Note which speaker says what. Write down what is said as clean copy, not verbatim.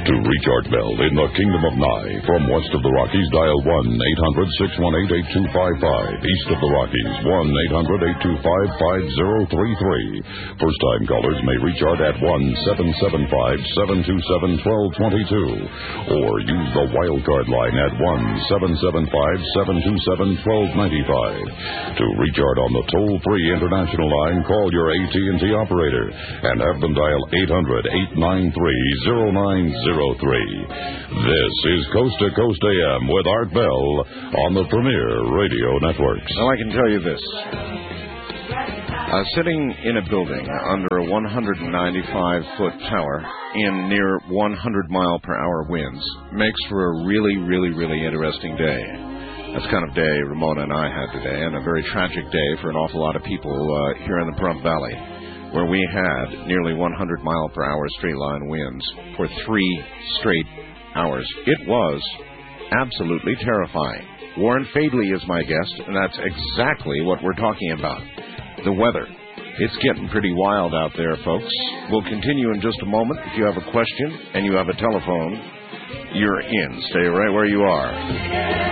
Speaker 1: To reach Art Bell in the Kingdom of Nye, from west of the Rockies, dial 1-800-618-8255. East of the Rockies, 1-800-825-5033. First-time callers may reach Art at 1-775-727-1222. Or use the wildcard line at 1-775-727-1295. To reach Art on the toll-free international line, call your AT&T operator and have them dial 800-893-0903. This is Coast to Coast AM with Art Bell on the Premier Radio Networks.
Speaker 2: Well, I can tell you this. Sitting in a building under a 195-foot tower in near 100-mile-per-hour winds makes for a really, really, really interesting day. That's the kind of day Ramona and I had today, and a very tragic day for an awful lot of people here in the Pahrump Valley, where we had nearly 100-mile-per-hour straight-line winds for 3 straight hours. It was absolutely terrifying. Warren Fadley is my guest, and that's exactly what we're talking about. The weather. It's getting pretty wild out there, folks. We'll continue in just a moment. If you have a question and you have a telephone, you're in. Stay right where you are.